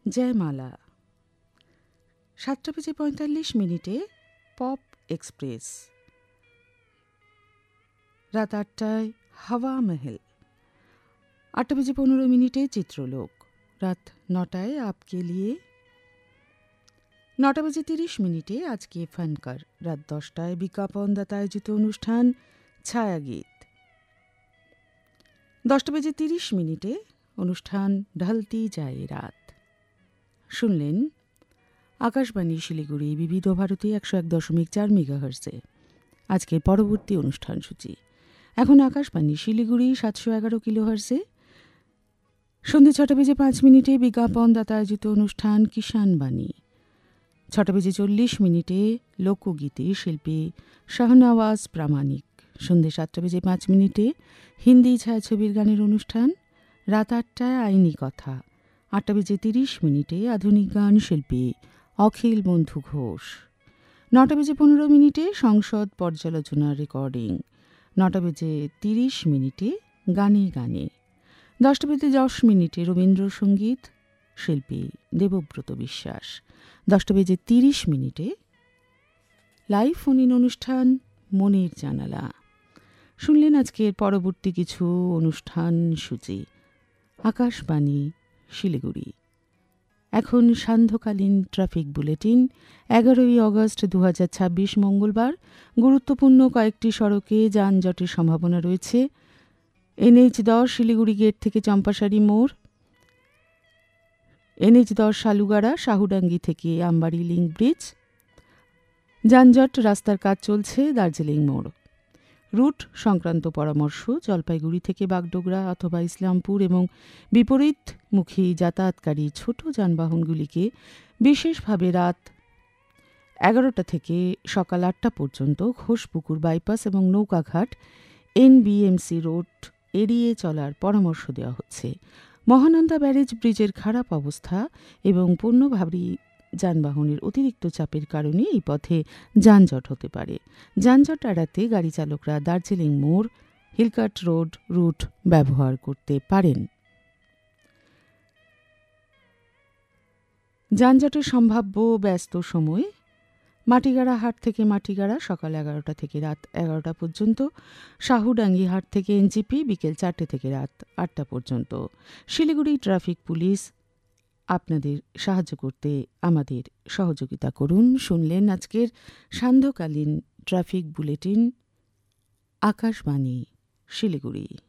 Jaimala 7:45 pop express, রাত 8টায় হাওয়া মহল, 8:15 চিত্রলোক, রাত 9টায় আপকে লিয়ে, 9:30 আজকে ফানকার, রাত 10টায় বিজ্ঞাপনদাতা আয়োজিত অনুষ্ঠান ছায়াগীত, 10:30 অনুষ্ঠান ঢলতি যায় রাত। শুনলেন আকাশবাণী শিলিগুড়ি বিবিধ ভারতী 101.4 মেগাহার্টজে আজকের পরবর্তী অনুষ্ঠান সূচি। এখন আকাশবাণী শিলিগুড়ি 711 কিলোহার্টজে সন্ধ্যে 6:05 বিজ্ঞাপনদাতা আয়োজিত অনুষ্ঠান কিষাণ বাণী, 6:40 লোকগীতি শিল্পী শাহনওয়াজ প্রামাণিক, সন্ধ্যে 7:05 হিন্দি ছায়াছবির গানের অনুষ্ঠান, রাত 8টায় আইনি কথা, 8:30 আধুনিক গান শিল্পী অখিল বন্ধু ঘোষ, 9:15 সংসদ পর্যালোচনা রেকর্ডিং, 9:30 গানে গানে, 10:10 রবীন্দ্রসঙ্গীত শিল্পী দেবব্রত বিশ্বাস, 10:30 লাইভ ফোন ইন অনুষ্ঠান মনের জানালা। শুনলেন আজকের পরবর্তী কিছু অনুষ্ঠান সূচি। আকাশবাণী শিলিগুড়ি। এখন সান্ধ্যকালীন ট্রাফিক বুলেটিন। 11 অগস্ট 2026 মঙ্গলবার। গুরুত্বপূর্ণ কয়েকটি সড়কে যানজটের সম্ভাবনা রয়েছে। NH10 শিলিগুড়ি গেট থেকে চম্পাশাড়ি মোড়, NH10 শালুগাড়া শাহুডাঙ্গি থেকে আমবাড়ি লিংক ব্রিজ। যানজট, রাস্তার কাজ চলছে দার্জিলিং মোড়। রুট সংক্রান্ত পরামর্শ: জলপাইগুড়ি থেকে বাগডোগরা অথবা ইসলামপুর এবং বিপরীতমুখী যাতায়াতকারী ছোট যানবাহনগুলিকে বিশেষভাবে রাত 11টা থেকে সকাল 8টা পর্যন্ত ঘোষপুকুর বাইপাস এবং নৌকাঘাট NBMC রোড এড়িয়ে চলার পরামর্শ দেওয়া হচ্ছে। মহানন্দা ব্যারেজ ব্রিজের খারাপ অবস্থা এবং পণ্যভারী যানবাহনের অতিরিক্ত চাপের কারণে এই পথে যানজট হতে পারে। যানজট এড়াতে গাড়ি চালকরা দার্জিলিং মোড়, হিলকাট রোড রুট ব্যবহার করতে পারেন। যানজটের সম্ভাব্য ব্যস্ত সময়: মাটিগাড়া হাট থেকে মাটিগাড়া সকাল 11টা থেকে রাত 11টা পর্যন্ত, শাহুডাঙ্গি হাট থেকে NGP বিকেল 4টে থেকে রাত 8টা পর্যন্ত। শিলিগুড়ি ট্রাফিক পুলিশ আপনাদের সাহায্য করতে আমাদের সহযোগিতা করুন। শুনলেন আজকের সান্ধ্যকালীন ট্রাফিক বুলেটিন, আকাশবাণী শিলিগুড়ি।